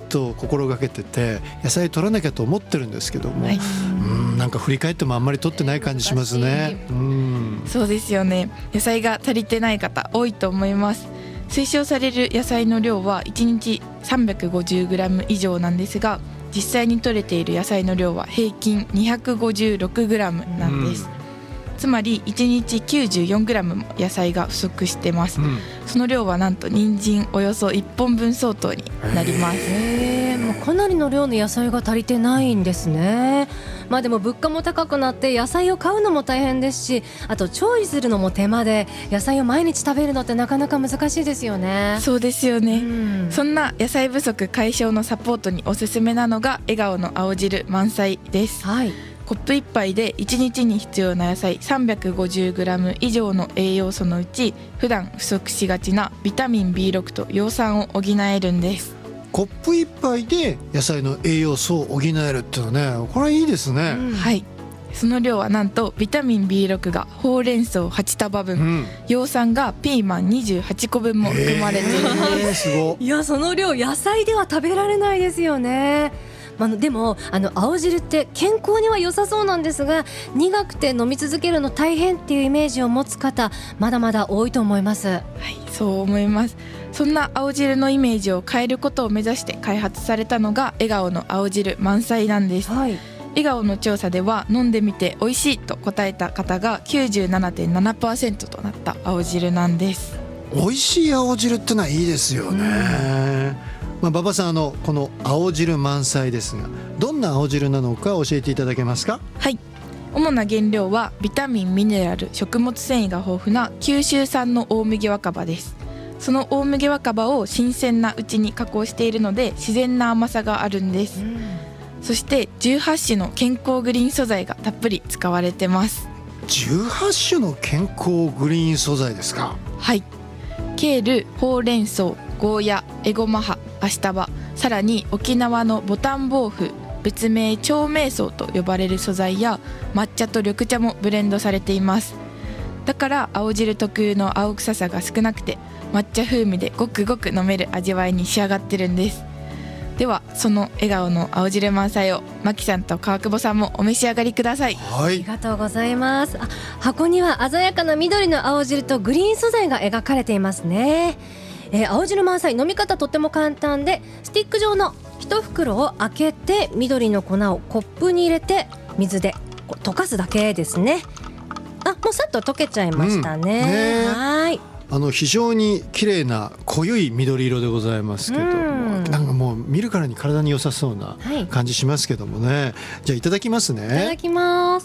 と心がけてて野菜取らなきゃと思ってるんですけども、なんか振り返ってもあんまり取ってない感じしますね。 そうですよね。野菜が足りてない方多いと思います。推奨される野菜の量は1日 350g 以上なんですが、実際に取れている野菜の量は平均 256g なんです。つまり1日 94g も野菜が不足してます。その量はなんと人参およそ1本分相当になります。 もうかなりの量の野菜が足りてないんですね。でも物価も高くなって野菜を買うのも大変ですし、あと調理するのも手間で野菜を毎日食べるのってなかなか難しいですよね。 そうですよね。そんな野菜不足解消のサポートにおすすめなのが笑顔の青汁満載です。コップ1杯で1日に必要な野菜 350g 以上の栄養素のうち、普段不足しがちなビタミン B6 と葉酸を補えるんです。 コップ1杯で野菜の栄養素を補えるっていうのはね、これはいいですね。 はい、その量はなんとビタミン B6 がほうれん草8束分、葉酸がピーマン28個分も含まれているんです。 すごい。 いや、その量野菜では食べられないですよね。でも青汁って健康には良さそうなんですが、苦くて飲み続けるの大変っていうイメージを持つ方まだまだ多いと思います。 はい、そう思います。そんな青汁のイメージを変えることを目指して開発されたのが笑顔の青汁満載なんです。笑顔の調査では飲んでみて美味しいと答えた方が 97.7% となった青汁なんです。 美味しい青汁ってのはいいですよね。馬場さん、この青汁満載ですが、どんな青汁なのか教えていただけますか？ はい、主な原料はビタミン、ミネラル、食物繊維が豊富な九州産の大麦若葉です。その大麦若葉を新鮮なうちに加工しているので自然な甘さがあるんです。そして18種の健康グリーン素材がたっぷり使われてます。 18種の健康グリーン素材ですか？ はい、ケール、ほうれん草、ゴーヤ、エゴマ葉、アシタバ、さらに沖縄のボタンボウフ、別名長命草と呼ばれる素材や抹茶と緑茶もブレンドされています。だから青汁特有の青臭さが少なくて抹茶風味でごくごく飲める味わいに仕上がってるんです。ではその笑顔の青汁満載をマキさんと川久保さんもお召し上がりください。 ありがとうございます。箱には鮮やかな緑の青汁とグリーン素材が描かれていますね。青汁満載、飲み方とっても簡単で、スティック状の1袋を開けて緑の粉をコップに入れて水で溶かすだけですね。もうさっと溶けちゃいましたね。はい、 非常に綺麗な濃い緑色でございますけども、なんかもう見るからに体に良さそうな感じしますけどもね。じゃあいただきますね。 いただきます。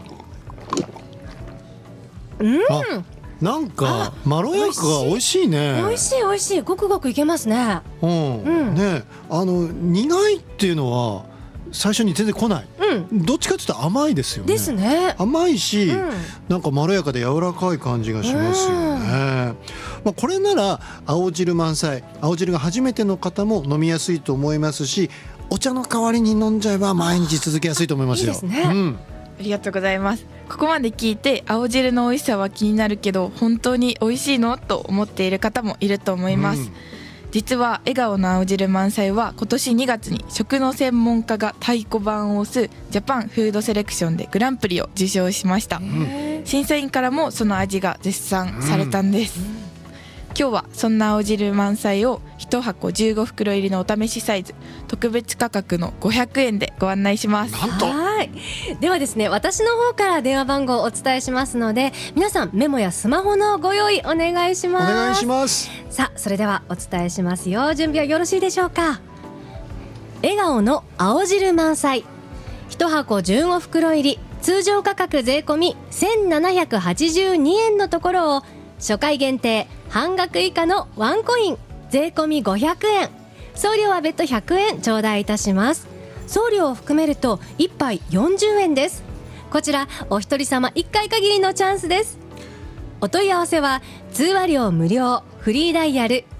なんかまろやかが美味しいね。 美味しい美味しい、ごくごくいけますね。 ね、苦いっていうのは最初に全然来ない。どっちかっていうと甘いですよね。 ですね。 甘いし、なんかまろやかで柔らかい感じがしますよね。これなら青汁満載、青汁が初めての方も飲みやすいと思いますし、お茶の代わりに飲んじゃえば毎日続けやすいと思いますよ。 いいですね。 ありがとうございます。ここまで聞いて青汁の美味しさは気になるけど本当に美味しいのと思っている方もいると思います。実は笑顔の青汁満載は今年2月に食の専門家が太鼓判を押すジャパンフードセレクションでグランプリを受賞しました。審査員からもその味が絶賛されたんです。今日はそんな青汁満載を1箱15袋入りのお試しサイズ特別価格の500円でご案内します。 なんと。 ではですね、私の方から電話番号をお伝えしますので、皆さんメモやスマホのご用意お願いします。 お願いします。 さあ、それではお伝えしますよ。準備はよろしいでしょうか。笑顔の青汁満載1箱15袋入り、通常価格税込み1782円のところを初回限定半額以下のワンコイン税込み500円、送料は別途100円頂戴いたします。送料を含めると1杯40円です。こちらお一人様1回限りのチャンスです。お問い合わせは通話料無料、フリーダイヤル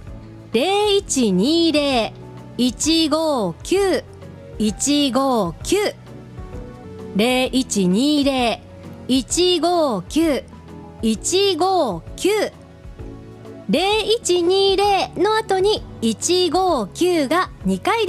0120-159-159 0120-159-159 0120の後に159が2回